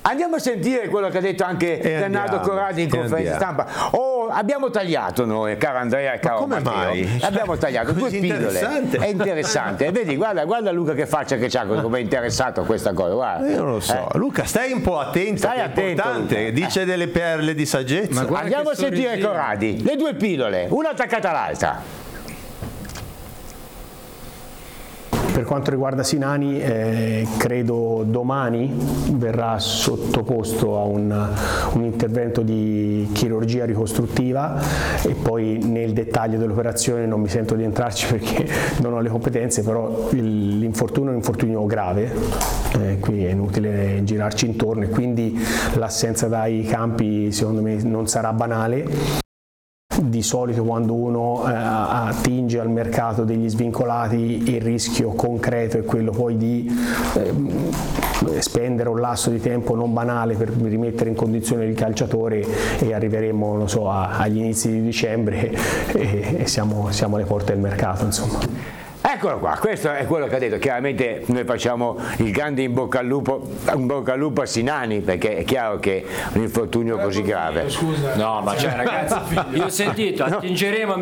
Andiamo a sentire quello che ha detto anche Leonardo Corradi in conferenza stampa. Abbiamo tagliato noi, caro Andrea e caro come Matteo. mai? Abbiamo tagliato due pillole. È interessante. Vedi, guarda Luca che faccia che c'ha, come è interessato a questa cosa. Guarda. Io non lo so. Luca, stai un po' attento, Stai è attento, importante. Luca. Dice delle perle di saggezza. Andiamo a sentire Corradi. Le due pillole, una attaccata all'altra. Per quanto riguarda Sinani, credo domani verrà sottoposto a un intervento di chirurgia ricostruttiva e poi nel dettaglio dell'operazione non mi sento di entrarci perché non ho le competenze, però l'infortunio è un infortunio grave, qui è inutile girarci intorno e quindi l'assenza dai campi secondo me non sarà banale. Di solito quando uno attinge al mercato degli svincolati il rischio concreto è quello poi di spendere un lasso di tempo non banale per rimettere in condizione il calciatore e arriveremo non so, agli inizi di dicembre e siamo alle porte del mercato insomma. Eccolo qua, questo è quello che ha detto. Chiaramente noi facciamo il grande in bocca al lupo a Sinani, perché è chiaro che un infortunio così grave. Scusa. No, ma cioè ragazzi, io ho sentito, attingeremo